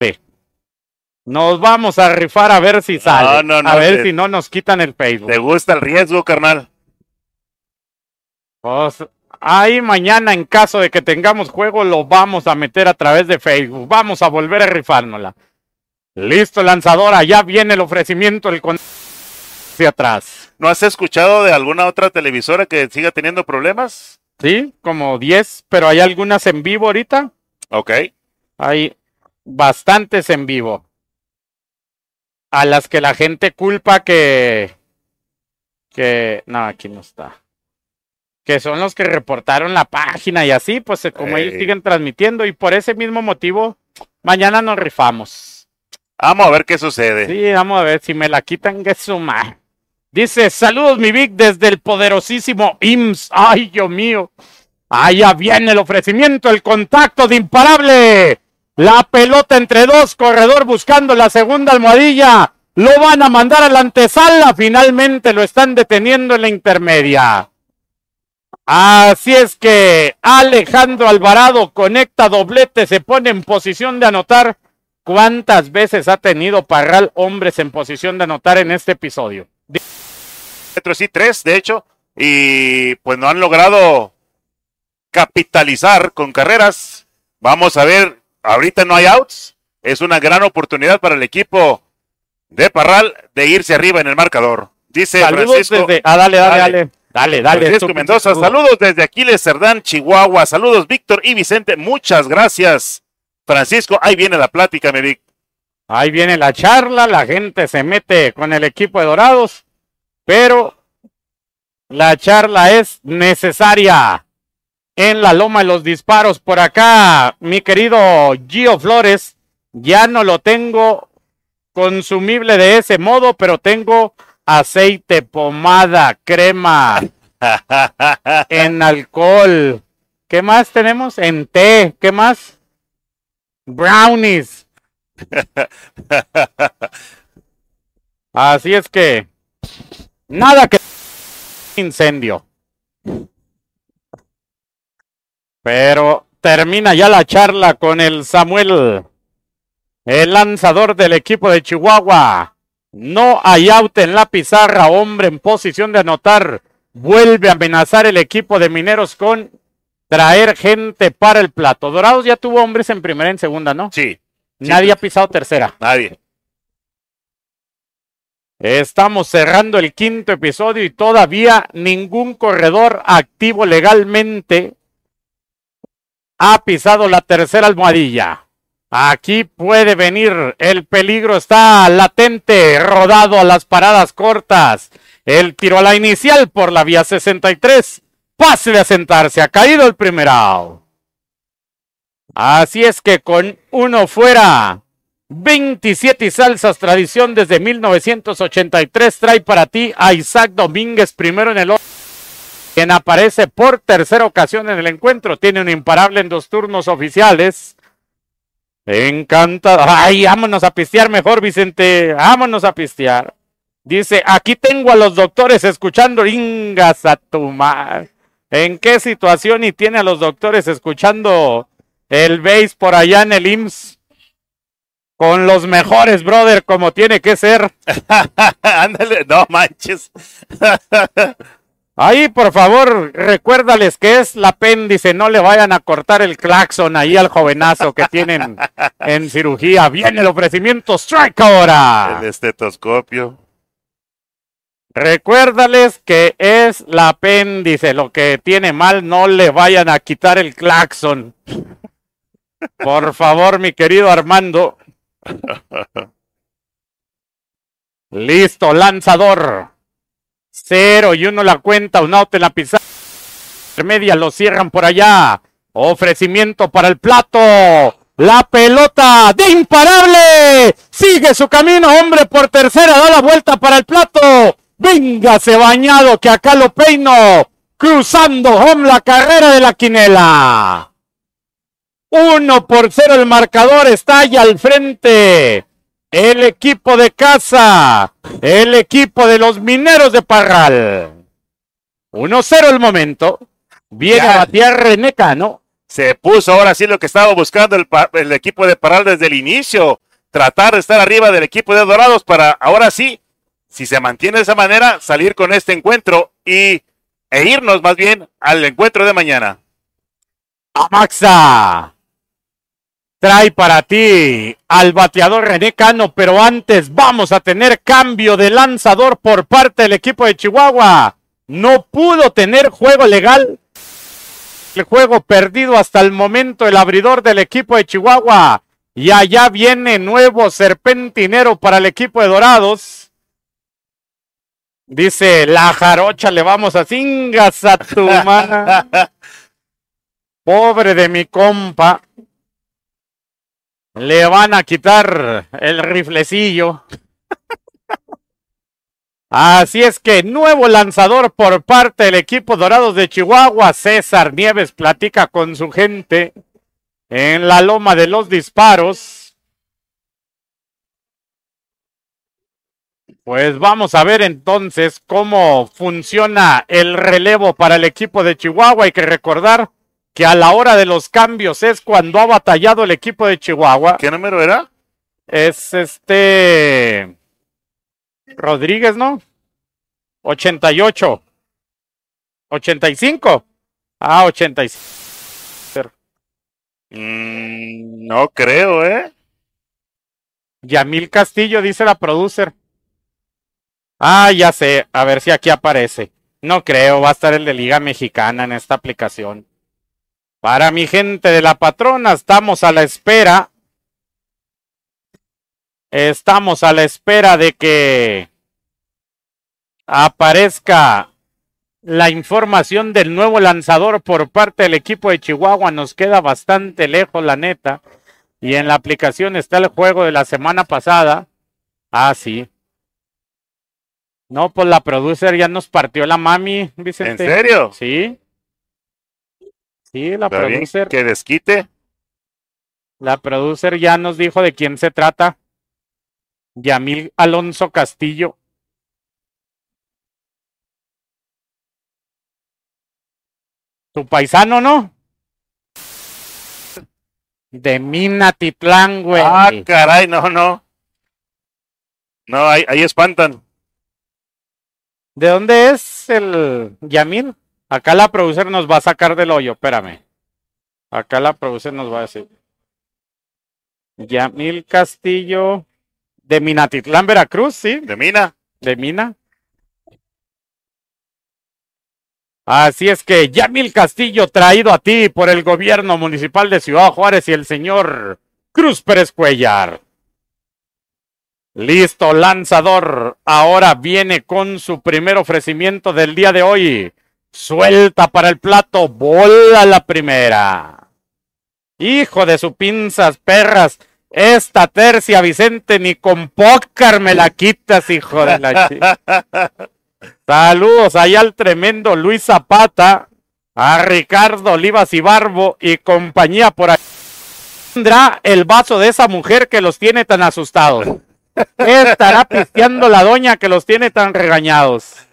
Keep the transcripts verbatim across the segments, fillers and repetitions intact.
Nos vamos a rifar a ver si sale. No, no, no, a ver te, si no nos quitan el Facebook. ¿Te gusta el riesgo, carnal? Pues ahí mañana, en caso de que tengamos juego, lo vamos a meter a través de Facebook. Vamos a volver a rifárnosla. Listo, lanzadora. Ya viene el ofrecimiento, el con... hacia atrás. ¿No has escuchado de alguna otra televisora que siga teniendo problemas? Sí, como diez, pero hay algunas en vivo ahorita. Ok. Hay bastantes en vivo. A las que la gente culpa que... que... No, aquí no está. Que son los que reportaron la página y así, pues como Ey. ellos siguen transmitiendo y por ese mismo motivo, mañana nos rifamos. Vamos a ver qué sucede. Sí, vamos a ver si me la quitan, que suma. Dice, saludos mi Vic desde el poderosísimo I M S S. Ay, Dios mío. Allá viene el ofrecimiento, el contacto de imparable. La pelota entre dos, corredor buscando la segunda almohadilla. Lo van a mandar a la antesala. Finalmente lo están deteniendo en la intermedia. Así es que Alejandro Alvarado conecta doblete, se pone en posición de anotar. ¿Cuántas veces ha tenido Parral hombres en posición de anotar en este episodio? Sí, tres, de hecho, y pues no han logrado capitalizar con carreras. Vamos a ver, ahorita no hay outs. Es una gran oportunidad para el equipo de Parral de irse arriba en el marcador. Dice Saludos Francisco. desde... Ah, dale, dale, dale. Dale, dale. Francisco tú, Mendoza, tú. saludos desde Aquiles Cerdán, Chihuahua. Saludos, Víctor y Vicente. Muchas gracias, Francisco. Ahí viene la plática, mi Vic. Ahí viene la charla, la gente se mete con el equipo de Dorados, pero la charla es necesaria. En la loma de los disparos por acá, mi querido Gio Flores, ya no lo tengo consumible de ese modo, pero tengo aceite, pomada, crema, en alcohol. ¿Qué más tenemos? En té. ¿Qué más? Brownies. Así es que nada que incendio. Pero termina ya la charla con el Samuel, el lanzador del equipo de Chihuahua. No hay out en la pizarra, hombre en posición de anotar. Vuelve a amenazar el equipo de Mineros con traer gente para el plato. Dorados ya tuvo hombres en primera y en segunda, ¿no? Sí. Nadie sí, ha pisado tercera. Nadie. Estamos cerrando el quinto episodio y todavía ningún corredor activo legalmente ha pisado la tercera almohadilla. Aquí puede venir, el peligro está latente, rodado a las paradas cortas. El tiro a la inicial por la vía sesenta y tres. Pase de sentarse, ha caído el primer out. Así es que con uno fuera, veintisiete y salsas, tradición desde mil novecientos ochenta y tres, trae para ti a Isaac Domínguez, primero en el orden, quien aparece por tercera ocasión en el encuentro. Tiene un imparable en dos turnos oficiales. Encantado. Ay, vámonos a pistear mejor, Vicente. Vámonos a pistear. Dice, aquí tengo a los doctores escuchando. Ingas a tu madre. ¿En qué situación? Y tiene a los doctores escuchando el base por allá en el I M S S. Con los mejores, brother, como tiene que ser. Ándale, no manches. Ahí, por favor, recuérdales que es el apéndice, no le vayan a cortar el claxon ahí al jovenazo que tienen en cirugía. Viene el ofrecimiento, strike ahora. El estetoscopio. Recuérdales que es el apéndice, lo que tiene mal, no le vayan a quitar el claxon. Por favor, mi querido Armando. Listo, lanzador. Cero y uno la cuenta, un out en la pizarra. Media lo cierran por allá. Ofrecimiento para el plato. La pelota de imparable. Sigue su camino, hombre por tercera. Da la vuelta para el plato. Véngase bañado que acá lo peino. Cruzando home la carrera de la quinela. Uno por cero el marcador. Está ahí al frente. El equipo de casa, el equipo de los Mineros de Parral. uno cero el momento. Viene ya. a batear René Cano. Se puso ahora sí lo que estaba buscando el, el equipo de Parral desde el inicio. Tratar de estar arriba del equipo de Dorados para ahora sí, si se mantiene de esa manera, salir con este encuentro y, e irnos más bien al encuentro de mañana. Amaxa trae para ti al bateador René Cano, pero antes vamos a tener cambio de lanzador por parte del equipo de Chihuahua. No pudo tener juego legal. El juego perdido hasta el momento el abridor del equipo de Chihuahua. Y allá viene nuevo serpentinero para el equipo de Dorados. Dice, la jarocha le vamos a cingas a tu mana. Pobre de mi compa. Le van a quitar el riflecillo. Así es que nuevo lanzador por parte del equipo Dorados de Chihuahua. César Nieves platica con su gente en la loma de los disparos. Pues vamos a ver entonces cómo funciona el relevo para el equipo de Chihuahua. Hay que recordar que a la hora de los cambios es cuando ha batallado el equipo de Chihuahua. ¿Qué número era? Es este... Rodríguez, ¿no? ochenta y ocho. ochenta y cinco. Ah, ochenta y cinco. Mm, no creo, ¿eh? Yamil Castillo, dice la producer. Ah, ya sé. A ver si aquí aparece. No creo, va a estar el de Liga Mexicana en esta aplicación. Para mi gente de la patrona, estamos a la espera. Estamos a la espera de que aparezca la información del nuevo lanzador por parte del equipo de Chihuahua. Nos queda bastante lejos, la neta. Y en la aplicación está el juego de la semana pasada. Ah, sí. No, pues la producer ya nos partió la mami, Vicente. ¿En serio? Sí. Sí, la Pero producer. bien, que desquite. La producer ya nos dijo de quién se trata. Yamil Alonso Castillo. Tu paisano, ¿no? De Minatitlán, güey. Ah, caray, no, no. No, ahí, ahí espantan. ¿De dónde es el Yamil? Acá la producer nos va a sacar del hoyo, espérame. Acá la producer nos va a decir. Yamil Castillo. De Minatitlán, Veracruz, ¿sí? De Mina. De Mina. Así es que Yamil Castillo, traído a ti por el gobierno municipal de Ciudad Juárez y el señor Cruz Pérez Cuellar. Listo, lanzador. Ahora viene con su primer ofrecimiento del día de hoy. Suelta para el plato, bola la primera. Hijo de sus pinzas perras. Esta tercia, Vicente, ni con pócar me la quitas, hijo de la chica. Saludos allá al tremendo Luis Zapata, a Ricardo Olivas y Barbo y compañía por ahí. ¿Tendrá el vaso de esa mujer que los tiene tan asustados? ¿Estará pisteando la doña que los tiene tan regañados?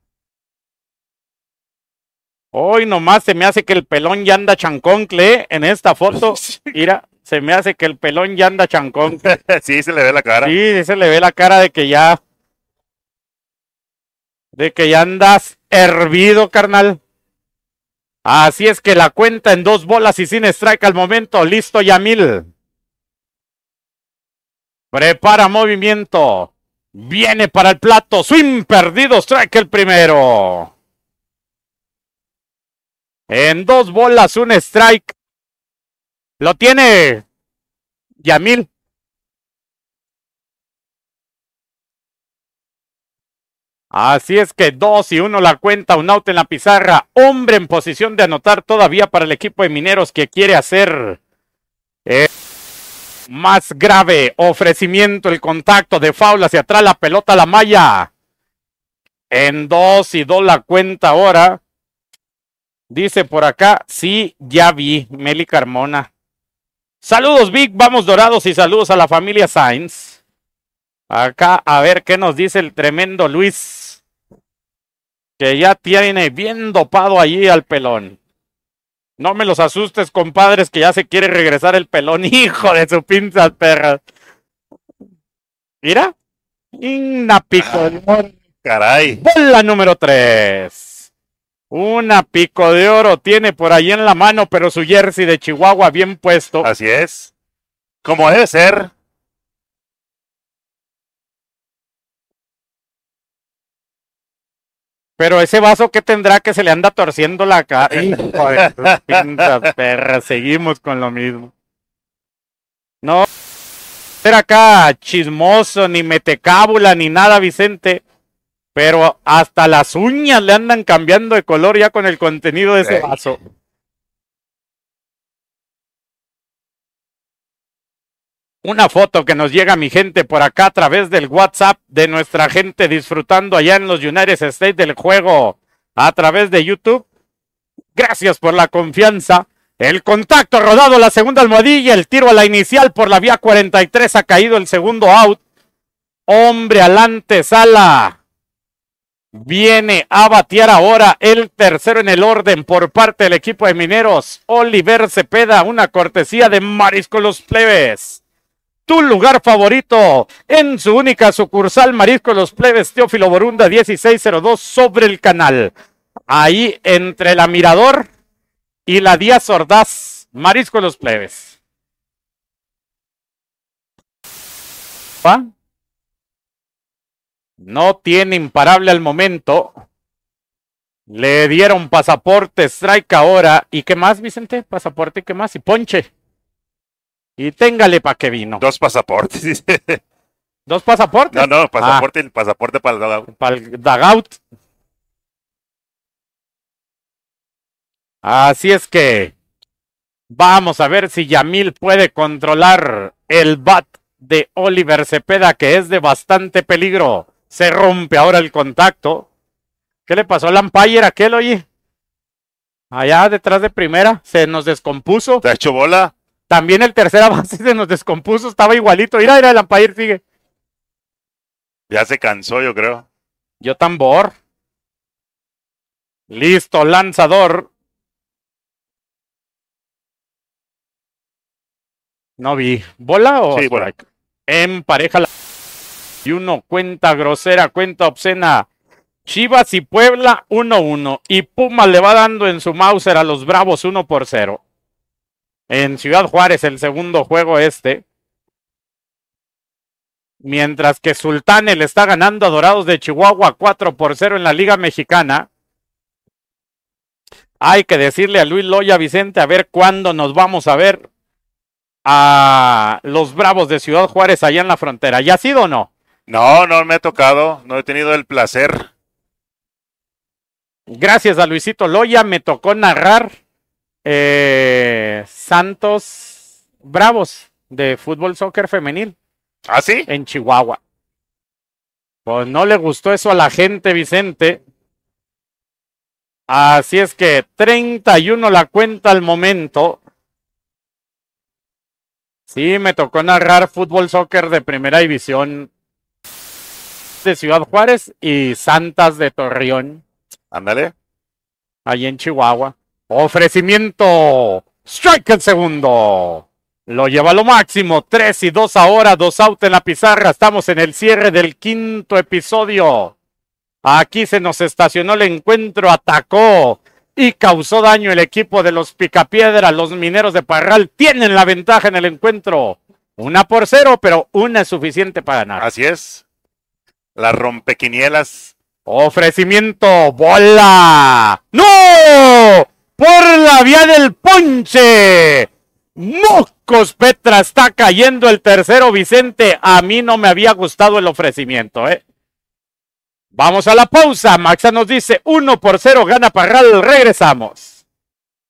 Hoy nomás se me hace que el pelón ya anda chanconcle, ¿eh? En esta foto. Mira, se me hace que el pelón ya anda chanconcle. Sí, se le ve la cara. Sí, se le ve la cara de que ya... De que ya andas hervido, carnal. Así es que la cuenta en dos bolas y sin strike al momento. Listo, Yamil. Prepara movimiento. Viene para el plato. Swing perdido. Strike el primero. En dos bolas, un strike. Lo tiene Yamil. Así es que dos y uno la cuenta, un out en la pizarra. Hombre en posición de anotar todavía para el equipo de Mineros que quiere hacer eh, más grave ofrecimiento. El contacto de foul hacia atrás, la pelota a la malla. En dos y dos la cuenta ahora. Dice por acá, sí, ya vi, Meli Carmona. Saludos, Vic, vamos Dorados y saludos a la familia Sainz. Acá, a ver qué nos dice el tremendo Luis. Que ya tiene bien dopado allí al pelón. No me los asustes, compadres, que ya se quiere regresar el pelón, hijo de su pinzas, perra. Mira. Una pico de oro. Caray. Bola número tres. Una pico de oro tiene por ahí en la mano, pero su jersey de Chihuahua bien puesto. Así es. Como debe ser. Pero ese vaso que tendrá que se le anda torciendo la cara. Hijo de sus pintas, perra. Seguimos con lo mismo. No ser acá chismoso, ni metecábula, ni nada, Vicente. Pero hasta las uñas le andan cambiando de color ya con el contenido de ese Ey. vaso. Una foto que nos llega, mi gente, por acá a través del WhatsApp de nuestra gente disfrutando allá en los United States del juego a través de YouTube. Gracias por la confianza. El contacto rodado, la segunda almohadilla, el tiro a la inicial por la vía cuarenta y tres, ha caído el segundo out. Hombre alante, Sala. Viene a batear ahora el tercero en el orden por parte del equipo de Mineros. Oliver Cepeda, una cortesía de Mariscos Los Plebes. Tu lugar favorito en su única sucursal, Mariscos Los Plebes, Teófilo Borunda, dieciséis cero dos, sobre el canal. Ahí entre la Mirador y la Díaz Ordaz, Mariscos Los Plebes. ¿Va? No tiene imparable al momento. Le dieron pasaporte, strike ahora. ¿Y qué más, Vicente? Pasaporte, ¿y qué más? Y ponche. Y téngale pa' que vino. Dos pasaportes, dice. ¿Dos pasaportes? No, no, pasaporte, ah. el pasaporte para el dugout. Para el dugout. Así es que vamos a ver si Yamil puede controlar el bat de Oliver Cepeda, que es de bastante peligro. Se rompe ahora el contacto. ¿Qué le pasó al umpire aquel, oye? Allá detrás de primera, se nos descompuso. ¿Te ha hecho bola? También el tercera base se nos descompuso, estaba igualito. Mira, mira, el umpire sigue. Ya se cansó, yo creo. Yo tambor. Listo, lanzador. No vi. ¿Bola o sí, strike? En pareja la... Y uno, cuenta grosera, cuenta obscena. Chivas y Puebla uno uno. Y Pumas le va dando en su Mauser a los Bravos uno por cero. En Ciudad Juárez el segundo juego este. Mientras que Sultanes le está ganando a Dorados de Chihuahua cuatro por cero en la Liga Mexicana. Hay que decirle a Luis Loya, Vicente, a ver cuándo nos vamos a ver a los Bravos de Ciudad Juárez allá en la frontera. ¿Ya ha sido o no? No, no me ha tocado, no he tenido el placer. Gracias a Luisito Loya me tocó narrar eh, Santos Bravos de fútbol soccer femenil. ¿Ah, sí? En Chihuahua. Pues no le gustó eso a la gente, Vicente. Así es que treinta y uno la cuenta al momento. Sí, me tocó narrar fútbol soccer de primera división de Ciudad Juárez y Santas de Torreón. Ándale. Allí en Chihuahua. Ofrecimiento. Strike el segundo. Lo lleva a lo máximo. tres y dos ahora. Dos out en la pizarra. Estamos en el cierre del quinto episodio. Aquí se nos estacionó el encuentro. Atacó y causó daño el equipo de los Picapiedra. Los Mineros de Parral tienen la ventaja en el encuentro. Una por cero, pero una es suficiente para ganar. Así es. Las rompequinielas. Ofrecimiento, bola. ¡No! Por la vía del ponche. Mocos, Petra, está cayendo el tercero, Vicente. A mí no me había gustado el ofrecimiento, ¿eh? Vamos a la pausa. Maxa nos dice uno por cero, gana Parral. Regresamos.